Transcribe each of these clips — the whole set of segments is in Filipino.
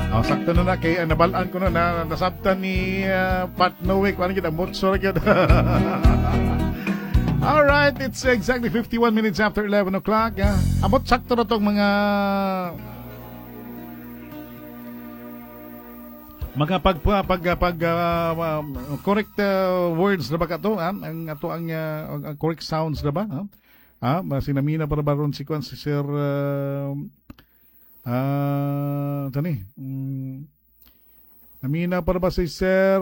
Oh, sakto na kay nabalaan ko na nasabtan ni Pat Noe kung ano kita motsor kita. Alright, it's exactly 51 minutes after 11 o'clock. Amot sakto na tong mga correct words na ba kato? Ang ato ang correct sounds na ba? Sinamina para ba ron si Sir tani. Namina para ba si Sir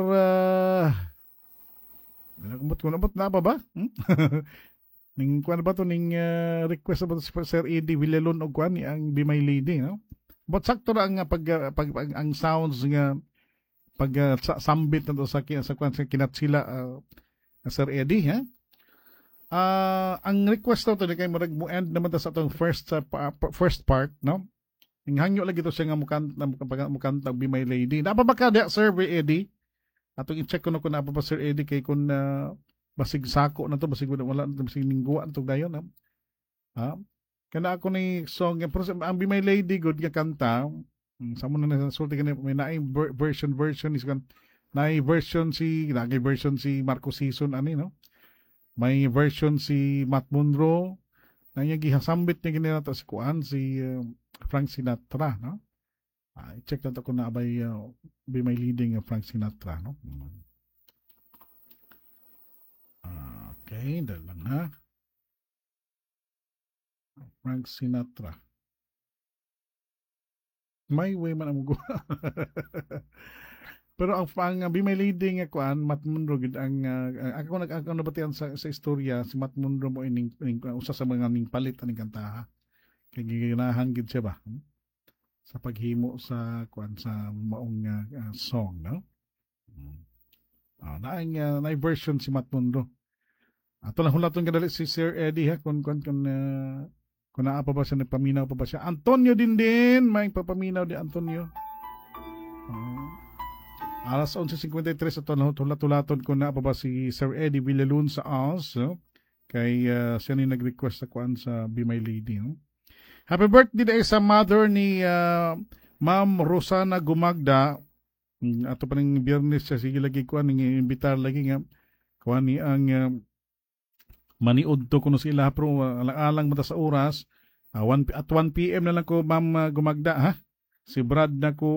kumot na pa ba? Ning kuan ba to ning request ba si Sir Eddie Villalon og kuan ang Be My Lady, no? But sakto ra ang ang sounds nga sambit na to sa kuan sa kinatsila Sir Eddie, ha? Ang request to ni kay murag mo end naman ta sa atong first part, no? Hangyo lagi to siya nga mukanta Be My Lady. Napa ba ka diya, Sir Eddie? Atong i-check ko na kung napa pa Sir Eddie kay kung basig sako na to, basig wala na basig ningguan to dayon, ha? Kana ako ni song pero ang Be My Lady good nga kanta. Samo na nasulti kani may naay version is kan naay version si Marco Sison ani, no? May version si Matt Monroe na niya gihasambit niya gini nato si kuan si Frank Sinatra, no? I-check na to kung naabay Be My Lady nga Frank Sinatra, no? Okay, dahil lang ha. Frank Sinatra. May way man ang pero ang Be My Lady nga kuan Matt Monroe gid ang ako nabatian sa istorya si Matt Monroe mo ining usa sa mga ning palit aning kanta, kay giganahan gid siya ba sa paghimo sa kuan sa maong song, no? Na version si Matt Monroe. Ato lang hulaton kadali si Sir Eddie, ha, kung naa pa ba siya, nagpaminaw pa ba siya. Antonio din may papaminaw di Antonio. Alas 11:53 ato lang hulatulaton kung naa pa ba si Sir Eddie Villalon sa us, no? Kay siya ni nag-request sa kuan sa Be My Lady, no? Happy birthday day sa mother ni Ma'am Rosana Gumagda. Ato pa ning Biyernes siya sige lagi kuan ning imbitar lagi nga kuan ni ang maniud to kuno sila pero alang mata sa oras. 1 PM na lang ko Ma'am Gumagda, ha. Si Brad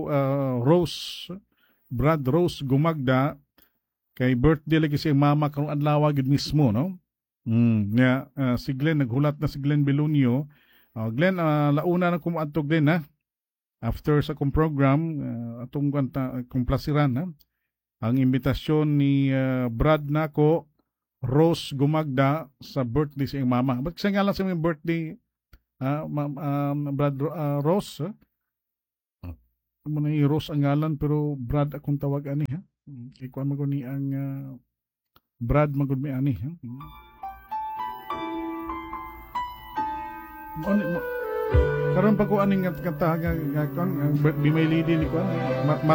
Rose Gumagda kay birthday lagi si mama karong adlaw gid mismo, no? Si Glenn naghulat na si Glenn Belunio. Glenn, launa na kumaadtog din, ha? After sa kong program, atong kumplasiran, ha? Ang imbitasyon ni Brad Nako, Rose Gumagda sa birthday sa iyong mama. Ba't siya nga lang sa iyong birthday, Brad Rose, ha? Muna ni Rose ang ngalan, pero Brad akong tawag ani, ha? Ikuan mo ko ni ang Brad magud mi ani, ha? Karon pa ko aning kanta nga Be My Lady ni kuan